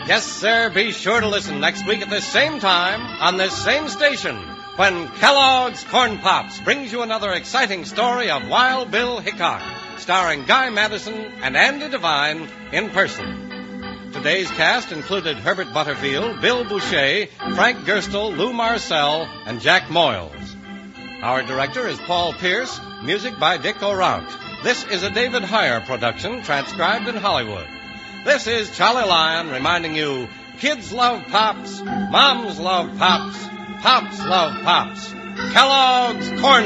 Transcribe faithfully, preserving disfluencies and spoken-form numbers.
Yes, sir, be sure to listen next week at this same time on this same station when Kellogg's Corn Pops brings you another exciting story of Wild Bill Hickok, starring Guy Madison and Andy Devine in person. Today's cast included Herbert Butterfield, Bill Boucher, Frank Gerstle, Lou Marcel, and Jack Moyles. Our director is Paul Pierce, music by Dick O'Rourke. This is a David Heyer production, transcribed in Hollywood. This is Charlie Lyon reminding you, kids love Pops, moms love Pops, Pops love Pops. Kellogg's Corn